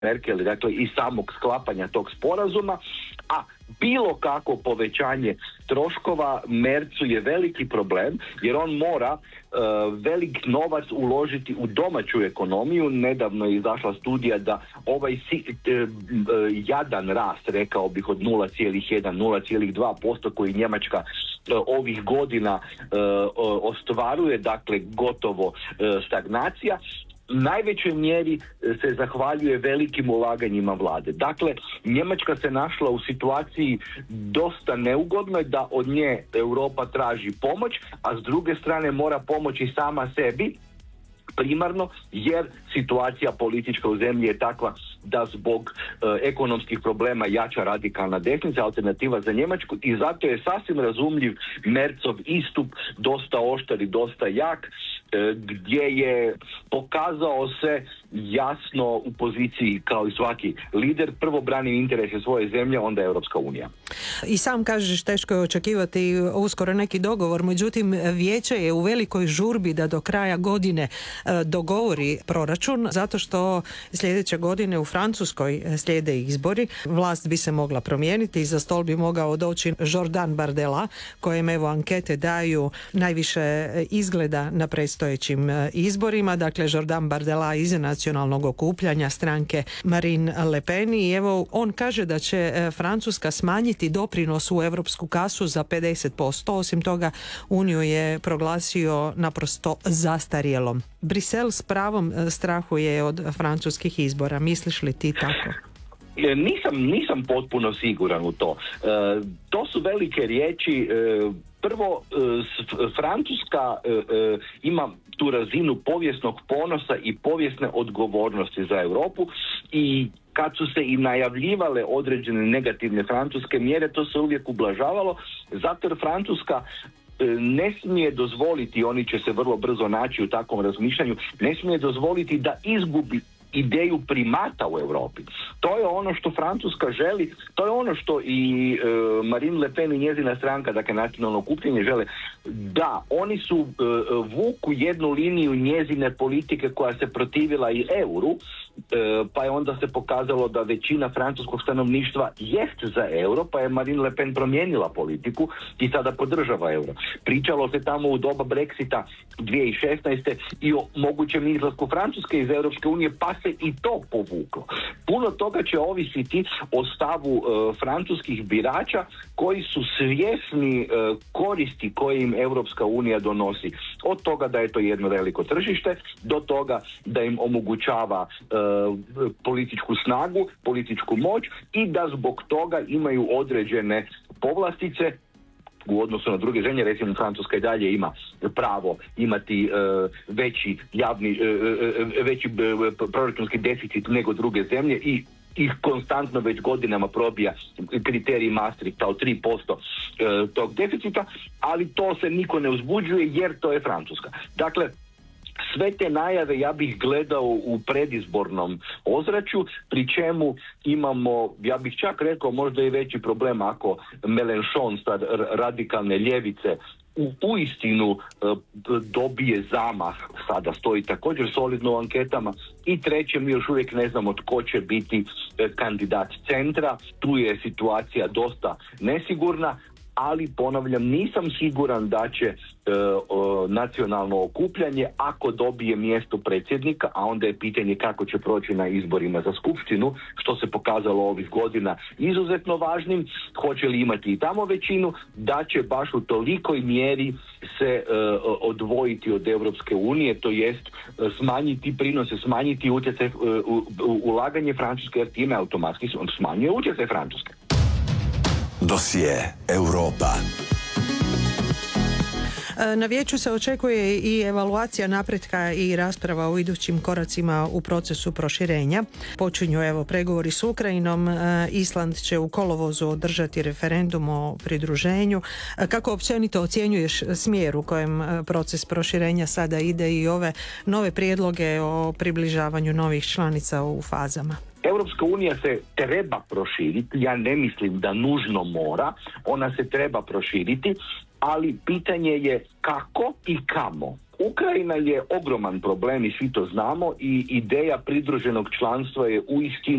Merkel, dakle i samog sklapanja tog sporazuma, a bilo kako povećanje troškova Mercu je veliki problem, jer on mora velik novac uložiti u domaću ekonomiju. Nedavno je izašla studija da ovaj jadan rast, rekao bih, od 0,1, 0,2% koji Njemačka ovih godina ostvaruje, dakle gotovo stagnacija, najvećoj mjeri se zahvaljuje velikim ulaganjima vlade. Dakle, Njemačka se našla u situaciji dosta neugodnoj da od nje Europa traži pomoć, a s druge strane mora pomoći sama sebi primarno, jer situacija politička u zemlji je takva da zbog ekonomskih problema jača radikalna desnica, alternativa za Njemačku, i zato je sasvim razumljiv Mercov istup dosta oštar i dosta jak, gdje je pokazao se jasno u poziciji kao i svaki lider, prvo brani interese svoje zemlje, onda Europska unija. I sam kažeš, teško je očekivati uskoro neki dogovor, međutim vijeće je u velikoj žurbi da do kraja godine dogovori proračun, zato što sljedeće godine u Francuskoj slijede izbori, vlast bi se mogla promijeniti i za stol bi mogao doći Jordan Bardella, kojem evo ankete daju najviše izgleda na predstojećim izborima. Dakle, Jordan Bardella iz nacionalnog okupljanja stranke Marine Le Pen, i evo on kaže da će Francuska smanjiti doprinos u europsku kasu za 50%. Osim toga, Uniju je proglasio naprosto zastarjelom. Brisel s pravom strahuje od francuskih izbora. Misliš li ti tako? Nisam potpuno siguran u to. To su velike riječi. Prvo, Francuska ima tu razinu povijesnog ponosa i povijesne odgovornosti za Europu, i kad su se i najavljivale određene negativne francuske mjere, to se uvijek ublažavalo, zato jer Francuska ne smije dozvoliti, oni će se vrlo brzo naći u takvom razmišljanju, ne smije dozvoliti da izgubi ideju primata u Europi. To je ono što Francuska želi, to je ono što i Marine Le Pen i njezina stranka, dakle nacionalno okupljanje, žele. Da, oni su vuku jednu liniju njezine politike koja se protivila i euru, pa je onda se pokazalo da većina francuskog stanovništva jest za euro, pa je Marine Le Pen promijenila politiku i sada podržava euro. Pričalo se tamo u doba Brexita 2016. i o mogućem izlasku Francuske iz Europske unije, pa se i to povuklo. Puno toga će ovisiti o stavu francuskih birača, koji su svjesni koristi koje im Europska unija donosi. Od toga da je to jedno veliko tržište, do toga da im omogućava političku snagu, političku moć, i da zbog toga imaju određene povlastice u odnosu na druge zemlje. Recimo, Francuska i dalje ima pravo imati veći proračunski deficit nego druge zemlje i ih konstantno već godinama probija kriterij Maastrichta od 3% tog deficita, ali to se niko ne uzbuđuje jer to je Francuska. Dakle, sve te najave ja bih gledao u predizbornom ozračju, pri čemu imamo, ja bih čak rekao, možda i veći problem ako Mélenchon sa radikalne ljevice uistinu dobije zamah, sada stoji također solidno u anketama. I treće, mi još uvijek ne znamo tko će biti kandidat centra, tu je situacija dosta nesigurna, ali ponavljam, nisam siguran da će nacionalno okupljanje, ako dobije mjesto predsjednika, a onda je pitanje kako će proći na izborima za skupštinu, što se pokazalo ovih godina izuzetno važnim, hoće li imati i tamo većinu, da će baš u tolikoj mjeri se odvojiti od Europske unije, to jest smanjiti prinose, smanjiti utjecaj, ulaganje Francuske, jer time automatski smanjuje utjecaj Francuske. Dosije Europa. Na vijeću se očekuje i evaluacija napretka i rasprava o idućim koracima u procesu proširenja. Počinju pregovori s Ukrajinom. Island će u kolovozu održati referendum o pridruženju. Kako općenito ocjenjuješ smjer u kojem proces proširenja sada ide i ove nove prijedloge o približavanju novih članica u fazama? Europska unija se treba proširiti, ja ne mislim da nužno mora, ona se treba proširiti, ali pitanje je kako i kamo. Ukrajina je ogroman problem i svi to znamo i ideja pridruženog članstva je uistinu